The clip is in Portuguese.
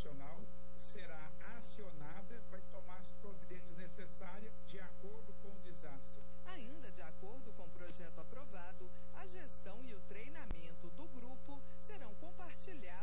Nacional será acionada, vai tomar as providências necessárias de acordo com o desastre. Ainda de acordo com o projeto aprovado, a gestão e o treinamento do grupo serão compartilhados